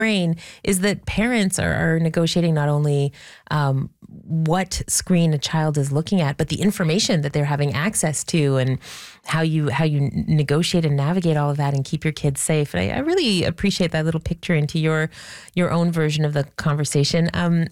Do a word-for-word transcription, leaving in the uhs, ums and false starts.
brain is that parents are, are negotiating not only um, what screen a child is looking at, but the information that they're having access to, and how you how you negotiate and navigate all of that and keep your kids safe. And I, I really appreciate that little picture into your your own version of the conversation. Um,